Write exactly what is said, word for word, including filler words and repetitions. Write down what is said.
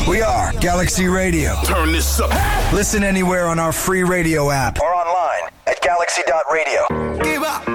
We are Galaxy Radio. Turn this up. Listen anywhere on our free radio app or online at galaxy dot radio. Give up.